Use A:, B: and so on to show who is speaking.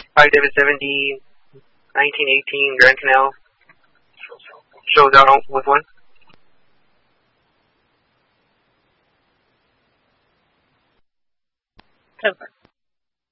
A: Harley Davidson 70, 1918 Grand Canal shows out with one.
B: Over.